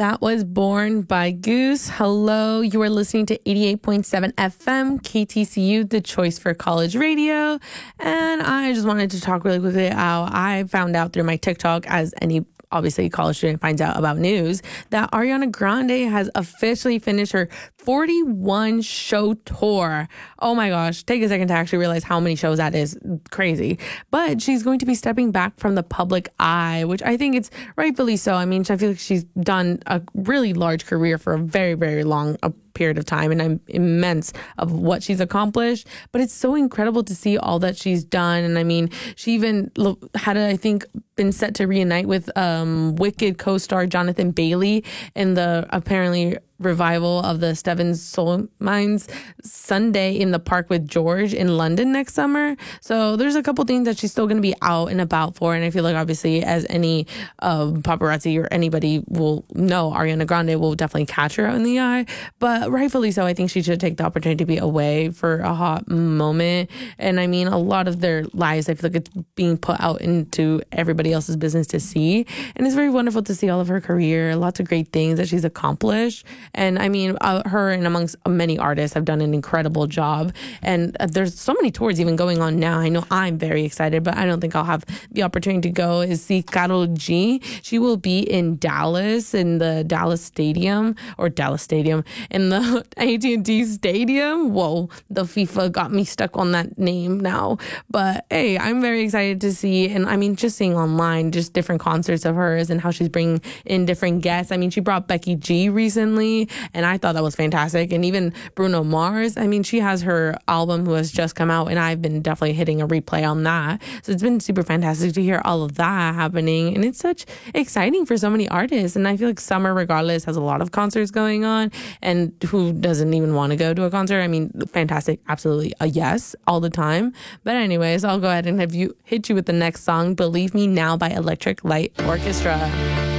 That was Born by Goose. Hello, you are listening to 88.7 FM, KTCU, the choice for college radio. And I just wanted to talk really quickly how I found out through my TikTok, as any obviously college student finds out about news, that Ariana Grande has officially finished her 41 show tour. Oh my gosh, take a second to actually realize how many shows that is. Crazy. But she's going to be stepping back from the public eye, which I think it's rightfully so. I mean, I feel like she's done a really large career for a very, very long period of time, and I'm immense of what she's accomplished. But it's so incredible to see all that she's done. And I mean, she even had, I think, been set to reunite with Wicked co-star Jonathan Bailey in the apparently revival of the Steven Soul Mines Sunday in the Park with George in London next summer. So there's a couple things that she's still going to be out and about for. And I feel like obviously, as any paparazzi or anybody will know, Ariana Grande will definitely catch her in the eye. But rightfully so, I think she should take the opportunity to be away for a hot moment. And I mean, a lot of their lives, I feel like it's being put out into everybody else's business to see. And it's very wonderful to see all of her career, lots of great things that she's accomplished. And I mean, her and amongst many artists have done an incredible job. And there's so many tours even going on now. I know I'm very excited, but I don't think I'll have the opportunity to go, is see Karol G. She will be in Dallas, in the Dallas Stadium, in the AT&T Stadium. Whoa, the FIFA got me stuck on that name now. But hey, I'm very excited to see. And I mean, just seeing online, just different concerts of hers and how she's bringing in different guests. I mean, she brought Becky G recently, and I thought that was fantastic. And even Bruno Mars, I mean, she has her album who has just come out, and I've been definitely hitting a replay on that. So it's been super fantastic to hear all of that happening. And it's such exciting for so many artists. And I feel like summer, regardless, has a lot of concerts going on. And who doesn't even want to go to a concert? I mean, fantastic. Absolutely a yes all the time. But anyways, I'll go ahead and hit you with the next song, Believe Me Now by Electric Light Orchestra.